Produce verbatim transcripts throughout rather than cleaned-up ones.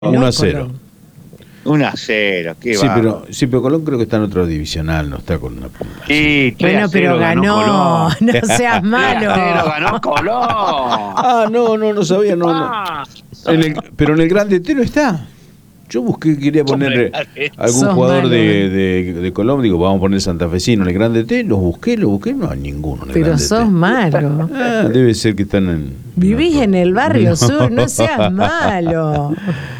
uno a cero. uno a cero, qué sí, va. pero, sí, pero Colón creo que está en otro divisional, no está con una punta. Sí, bueno, pero ganó, no seas malo. tres a cero ganó Colón. Ah, no, no, no sabía, no, no. En el, pero en el Grande T no está. Yo busqué, quería poner algún Sos jugador malo, de, de, de Colón, digo, vamos a poner santafesino en el Grande T, los busqué, los busqué, no hay ninguno en el Pero Grande sos T. malo. Ah, debe ser que están en... Vivís no, en el barrio no. sur, no seas malo.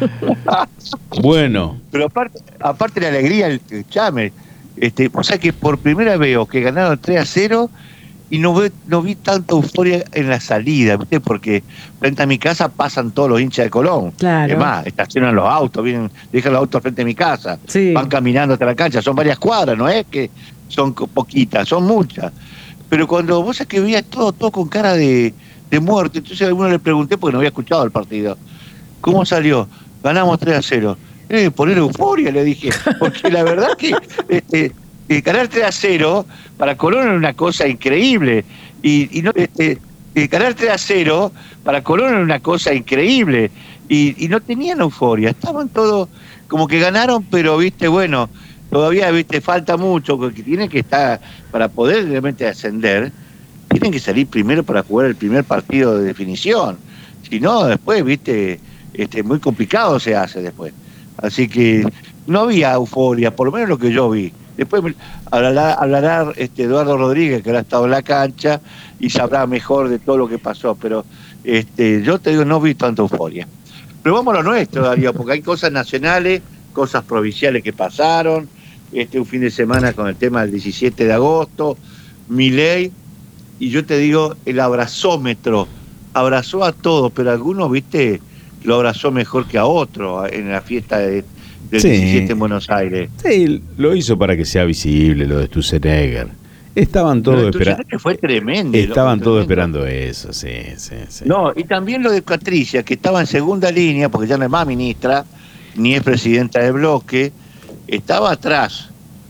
Bueno. Pero aparte, aparte la alegría, el chame, este, o sea que por primera vez veo que ganaron tres a cero y no, ve, no vi tanta euforia en la salida, ¿viste? Porque frente a mi casa pasan todos los hinchas de Colón. Claro. Además, estacionan los autos, vienen, dejan los autos frente a mi casa, Sí. van caminando hasta la cancha, son varias cuadras, no es que son poquitas, son muchas. Pero cuando vos sabés que veías todo, todo con cara de, de muerte, entonces a alguno le pregunté porque no había escuchado el partido. ¿Cómo salió? Ganamos tres a cero. Eh, poner euforia, le dije, porque la verdad que este, eh, ganar tres a cero para Colón era una cosa increíble. Y, y no, este, eh, ganar tres a cero para Colón era una cosa increíble. Y, y no tenían euforia, estaban todos como que ganaron, pero viste, bueno, todavía viste falta mucho, porque tienen que estar, para poder realmente ascender, tienen que salir primero para jugar el primer partido de definición. Si no, después, viste, este, muy complicado se hace después. Así que no había euforia, por lo menos lo que yo vi. Después hablará, hablará este Eduardo Rodríguez, que ahora ha estado en la cancha, y sabrá mejor de todo lo que pasó. Pero este, yo te digo, no vi tanta euforia. Pero vamos a lo nuestro, Darío, porque hay cosas nacionales, cosas provinciales que pasaron. Este, un fin de semana con el tema del diecisiete de agosto, Milei, y yo te digo, el abrazómetro, abrazó a todos, pero algunos, viste, lo abrazó mejor que a otro en la fiesta de, del sí. diecisiete en Buenos Aires. Sí, lo hizo para que sea visible lo de Sturzenegger. Estaban todos esperando. Fue tremendo. Estaban loco, todos tremendo. esperando eso, sí, sí, sí. No, y también lo de Patricia, que estaba en segunda línea, porque ya no es más ministra, ni es presidenta del bloque, estaba atrás.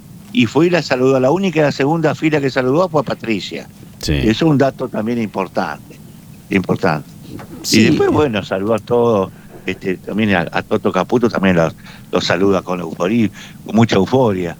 Y fue y la saludó. La única de la segunda fila que saludó fue a Patricia. Sí. Eso es un dato también importante. Importante. Sí. Y después, bueno, saludó a todos. Este, también a, a Toto Caputo también los, los saluda con euforia, con mucha euforia.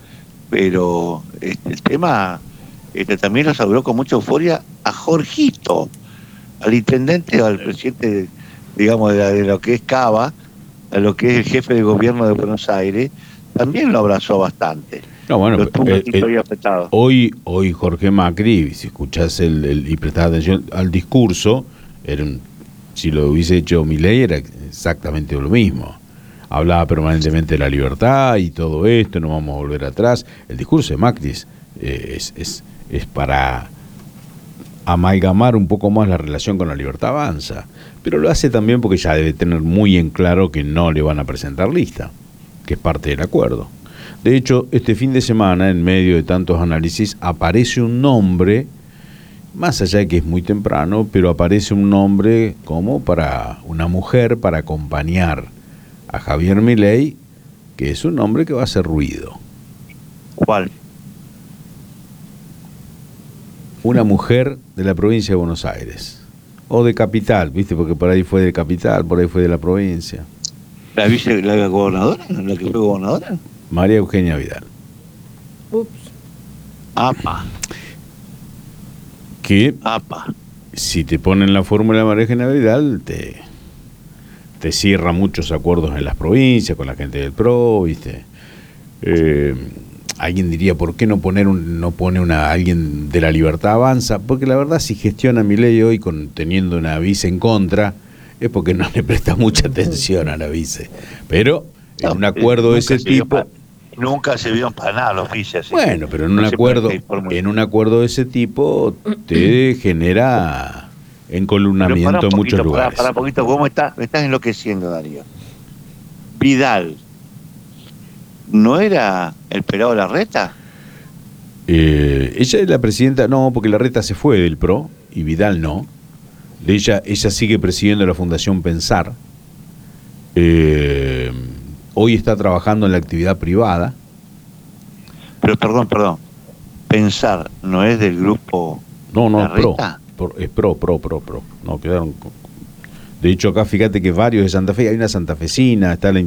Pero este, el tema, este, también lo saludó con mucha euforia a Jorgito, al intendente o al presidente, digamos, de, la, de lo que es Cava, a lo que es el jefe de gobierno de Buenos Aires, también lo abrazó bastante. No, bueno, lo tuvo eh, eh, apretado. hoy, hoy Jorge Macri, si escuchás el, el, y prestás atención al discurso, era un, si lo hubiese hecho Milei era exactamente lo mismo. Hablaba permanentemente de la libertad y todo esto, no vamos a volver atrás. El discurso de Macri es, eh, es, es, es para amalgamar un poco más la relación con la libertad avanza, pero lo hace también porque ya debe tener muy en claro que no le van a presentar lista, que es parte del acuerdo. De hecho, este fin de semana, en medio de tantos análisis, aparece un nombre, más allá de que es muy temprano, pero aparece un nombre como para una mujer para acompañar a Javier Milei, que es un nombre que va a hacer ruido. ¿Cuál? Una mujer de la provincia de Buenos Aires, o de capital, ¿viste? Porque por ahí fue de capital, por ahí fue de la provincia. ¿La vice, la gobernadora? ¿La que fue gobernadora? María Eugenia Vidal. Ups. Apa. Que Apa. si te ponen la fórmula de María Eugenia Vidal, te, te cierra muchos acuerdos en las provincias, con la gente del P R O, ¿viste? Eh, alguien diría, ¿por qué no poner un, no pone una alguien de la Libertad Avanza? Porque la verdad, si gestiona Milei hoy con, teniendo una vice en contra, es porque no le presta mucha atención a la vice. Pero en No, un acuerdo eh, de ese tipo... Para, nunca se vio para nada los oficios. Bueno, pero en un no acuerdo en un acuerdo de ese tipo te genera encolumnamiento en muchos lugares. Para, para poquito, vos me estás, me estás enloqueciendo, Darío. Vidal, ¿no era el pelado Larreta? Eh, ella es la presidenta, no, porque Larreta se fue del P R O y Vidal no. Ella, ella sigue presidiendo la Fundación Pensar. Eh, hoy está trabajando en la actividad privada. Pero perdón, perdón. Pensar, ¿no es del grupo No, no, Larreta? Pro, pro. Es pro, pro, pro, pro. No, quedaron. De hecho, acá fíjate que varios de Santa Fe, hay una santafesina, está la